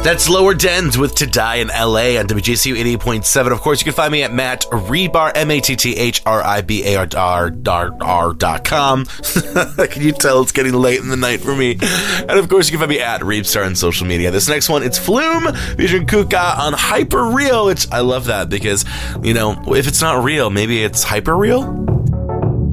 That's Lower Dens with To Die in LA on WJCU 88.7. Of course, you can find me at Matt Rebar, MATTHRIBAR.com. Can you tell it's getting late in the night for me? And of course, you can find me at Reebstar on social media. This next one, it's Flume featuring Kuka on Hyper Real, which I love that because, you know, if it's not real, maybe it's hyper real.